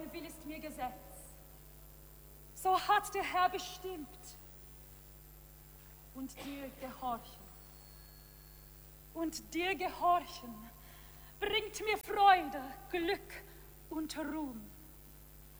sein Will ist mir Gesetz. So hat der Herr bestimmt. Und dir gehorchen. Und dir gehorchen bringt mir Freude, Glück und Ruhm.